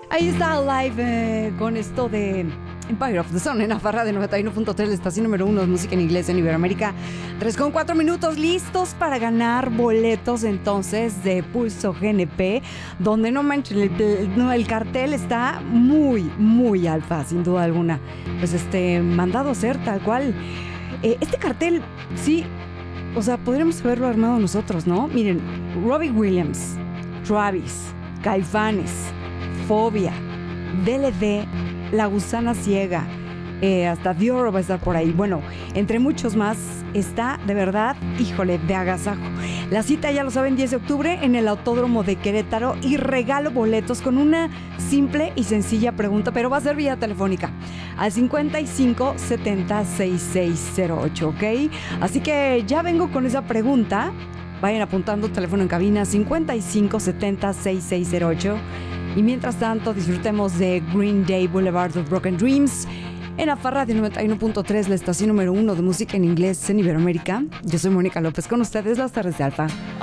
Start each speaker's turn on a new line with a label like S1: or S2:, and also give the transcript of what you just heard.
S1: Ahí está live con esto de Empire of the Sun en Afarra de 91.3, la estación número 1 de música en inglés en Iberoamérica. 3:04 minutos, listos para ganar boletos entonces de Pulso GNP, donde no manchen, el cartel está muy alfa, sin duda alguna. Pues mandado a ser tal cual. Este cartel, sí, o sea, podríamos haberlo armado nosotros, ¿no? Miren, Robbie Williams, Travis, Caifanes, Fobia, DLD, La Gusana Ciega, hasta Dior va a estar por ahí. Bueno, entre muchos más, está de verdad, híjole, de agasajo. La cita, ya lo saben, 10 de octubre en el Autódromo de Querétaro, y regalo boletos con una simple y sencilla pregunta, pero va a ser vía telefónica, al 55 70 6608, ¿ok? Así que ya vengo con esa pregunta. Vayan apuntando, teléfono en cabina 55 70 6608. Y mientras tanto, disfrutemos de Green Day, Boulevard of Broken Dreams en Afarra de 91.3, la estación número 1 de música en inglés en Iberoamérica. Yo soy Mónica López, con ustedes las tardes de Alfa.